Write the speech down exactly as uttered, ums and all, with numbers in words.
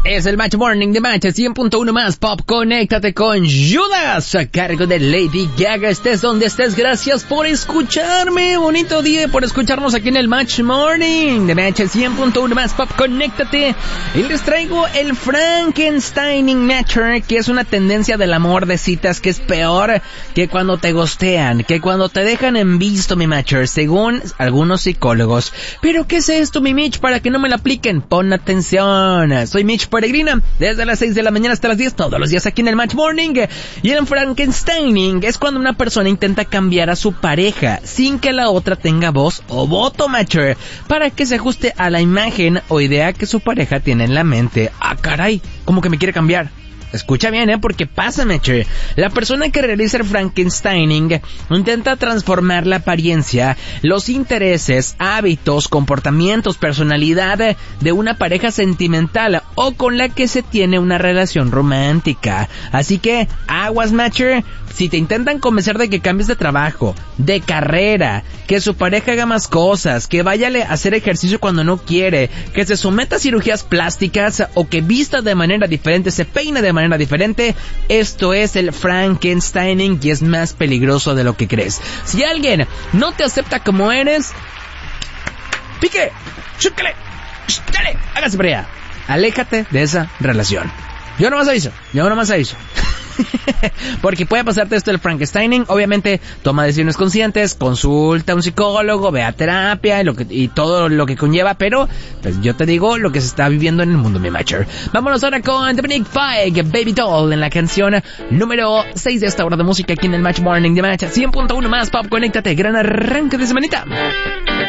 Es el Match Morning de Match cien punto uno más Pop. Conéctate con Judas a cargo de Lady Gaga. Estés donde estés, gracias por escucharme. Bonito día por escucharnos aquí en el Match Morning de Match cien punto uno más Pop. Conéctate. Y les traigo el Frankensteining Matcher, que es una tendencia del amor de citas que es peor que cuando te gostean, que cuando te dejan en visto, mi Matcher, según algunos psicólogos. Pero ¿qué es esto, mi Mitch? Para que no me lo apliquen, pon atención. Soy Mitch Peregrina, desde las seis de la mañana hasta las diez, todos los días aquí en el Match Morning. Y el Frankensteining es cuando una persona intenta cambiar a su pareja sin que la otra tenga voz o voto, Matcher, para que se ajuste a la imagen o idea que su pareja tiene en la mente. Ah, caray, ¿cómo que me quiere cambiar? Escucha bien, ¿eh? Porque pasa, Matcher. La persona que realiza el Frankensteining intenta transformar la apariencia, los intereses, hábitos, comportamientos, personalidad de una pareja sentimental o con la que se tiene una relación romántica. Así que, aguas, Matcher. Si te intentan convencer de que cambies de trabajo, de carrera, que su pareja haga más cosas, que vaya a hacer ejercicio cuando no quiere, que se someta a cirugías plásticas o que vista de manera diferente, se peine de manera diferente, esto es el Frankensteining y es más peligroso de lo que crees. Si alguien no te acepta como eres, pique, chúcale, chúcale, hágase para allá. Aléjate de esa relación. Yo nomás aviso, yo nomás aviso. Porque puede pasarte esto del Frankensteining. Obviamente toma decisiones conscientes, consulta a un psicólogo, ve a terapia y, lo que, y todo lo que conlleva. Pero pues yo te digo lo que se está viviendo en el mundo, mi Matcher. Vámonos ahora con Dominic Fike, Baby Doll, en la canción número seis de esta hora de música aquí en el Match Morning de Match cien punto uno más Pop. Conéctate, gran arranque de semanita.